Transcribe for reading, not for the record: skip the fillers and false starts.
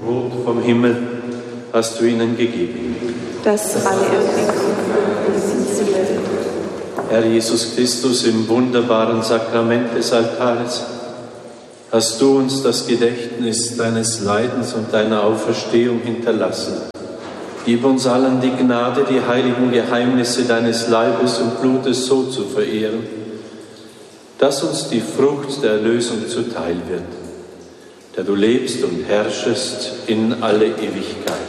Brot vom Himmel hast du ihnen gegeben. Das alle Herr Jesus Christus, im wunderbaren Sakrament des Altares hast du uns das Gedächtnis deines Leidens und deiner Auferstehung hinterlassen. Gib uns allen die Gnade, die heiligen Geheimnisse deines Leibes und Blutes so zu verehren, dass uns die Frucht der Erlösung zuteil wird, der du lebst und herrschest in alle Ewigkeit.